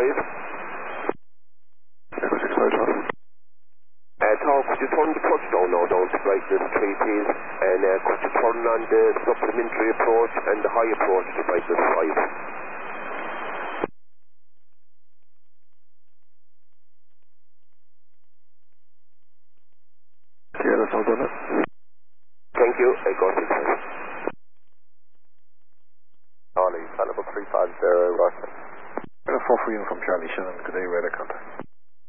Tom, could you turn the touchdown now down to brightness 3, please? And could you turn on the supplementary approach and the high approach to brightness 5? Yeah, that's all done. Thank you. I got it. Charlie, Calibre 350, Roger. 4 for you from Charlie Shannon. Good day, radar contact.